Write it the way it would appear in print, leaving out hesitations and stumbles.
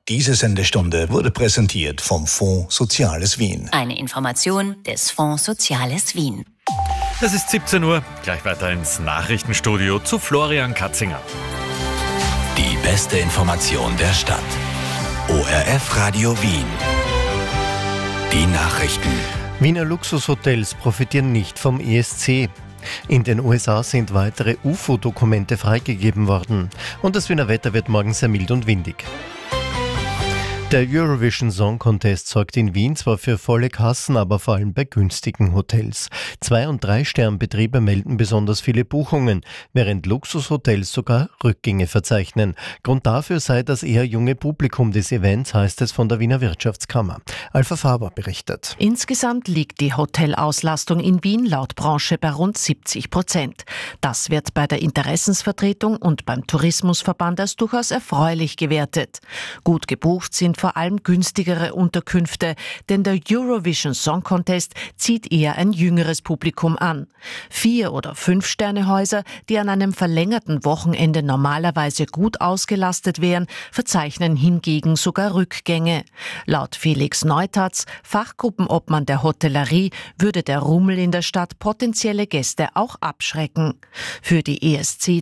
Diese Sendestunde wurde präsentiert vom Fonds Soziales Wien. Eine Information des Fonds Soziales Wien. Es ist 17 Uhr, gleich weiter ins Nachrichtenstudio zu Florian Katzinger. Die beste Information der Stadt. ORF Radio Wien. Die Nachrichten. Wiener Luxushotels profitieren nicht vom ESC. In den USA sind weitere UFO-Dokumente freigegeben worden. Und das Wiener Wetter wird morgen sehr mild und windig. Der Eurovision Song Contest sorgt in Wien zwar für volle Kassen, aber vor allem bei günstigen Hotels. 2- und 3-Sternbetriebe melden besonders viele Buchungen, während Luxushotels sogar Rückgänge verzeichnen. Grund dafür sei das eher junge Publikum des Events, heißt es von der Wiener Wirtschaftskammer. Alpha Faber berichtet. Insgesamt liegt die Hotelauslastung in Wien laut Branche bei rund 70%. Das wird bei der Interessensvertretung und beim Tourismusverband als durchaus erfreulich gewertet. Gut gebucht sind vor allem günstigere Unterkünfte, denn der Eurovision Song Contest zieht eher ein jüngeres Publikum an. 4- oder 5-Sterne-Häuser, die an einem verlängerten Wochenende normalerweise gut ausgelastet wären, verzeichnen hingegen sogar Rückgänge. Laut Felix Neutatz, Fachgruppenobmann der Hotellerie, würde der Rummel in der Stadt potenzielle Gäste auch abschrecken. Für die ESC